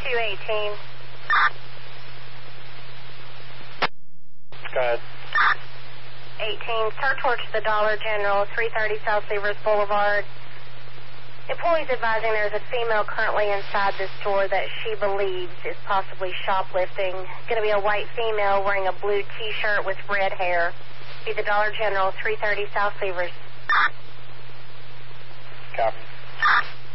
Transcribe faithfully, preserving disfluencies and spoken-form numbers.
two eighteen. Go ahead. eighteen, sir, towards the Dollar General, three thirty South Levers Boulevard. Employees advising there's a female currently inside the store that she believes is possibly shoplifting. Going to be a white female wearing a blue T-shirt with red hair. Be the Dollar General, three thirty South Levers. Copy.